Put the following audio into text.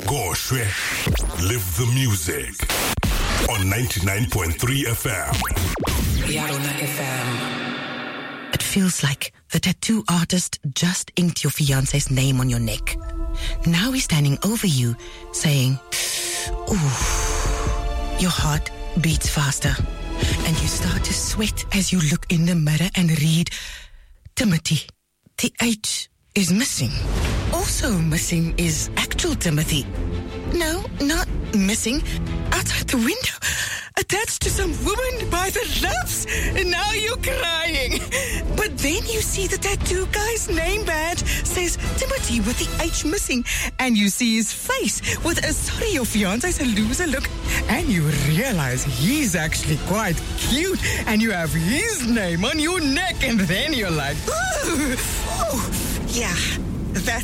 Goshwe. Live the music. On 99.3 FM. Yarona FM. It feels like the tattoo artist just inked your fiancé's name on your neck. Now he's standing over you, saying, ooh. Your heart beats faster, and you start to sweat as you look in the mirror and read, Timothy. The H is missing. Also missing is actual Timothy. No, not missing. Outside the window, attached to some woman by the loves. And now you're crying. But then you see the tattoo guy's name badge says Timothy with the H missing. And you see his face with a sorry your fiancé's a loser look. And you realize he's actually quite cute. And you have his name on your neck. And then you're like, ooh, yeah, that's